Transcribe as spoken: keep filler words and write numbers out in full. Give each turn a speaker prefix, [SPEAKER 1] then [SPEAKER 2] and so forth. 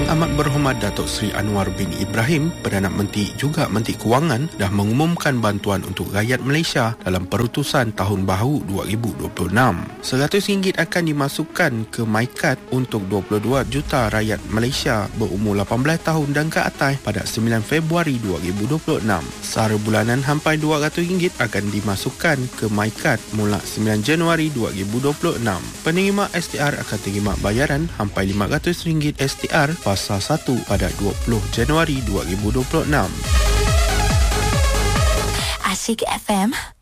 [SPEAKER 1] Yang Amat Berhormat Datuk Seri Anwar bin Ibrahim, Perdana Menteri juga Menteri Kewangan, dah mengumumkan bantuan untuk rakyat Malaysia dalam perutusan Tahun Baru dua ribu dua puluh enam. seratus ringgit akan dimasukkan ke MyKad untuk dua puluh dua juta rakyat Malaysia berumur lapan belas tahun dan ke atas pada sembilan Februari dua ribu dua puluh enam. Sara bulanan sampai dua ratus ringgit akan dimasukkan ke MyKad mula sembilan Januari dua ribu dua puluh enam. Penerima S T R akan terima bayaran sampai lima ratus ringgit S T R fasa satu pada dua puluh Januari dua ribu dua puluh enam.
[SPEAKER 2] Asyik F M